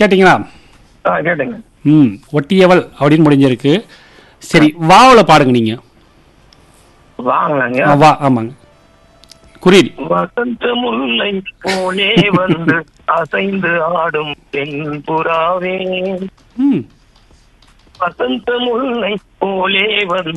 கேட்டிங்களா? கேட்டுங்க. ஒட்டியவள் அப்படின்னு முடிஞ்சிருக்கு. சரி, வாவில் பாடுங்க நீங்க. வாங்கலாங்க. வா, ஆமாங்க. குறில். வசந்த முல்லை போலே வந்து அசைந்து ஆடும் பெண் புறாவே. வசந்த முல்லை போலே வந்து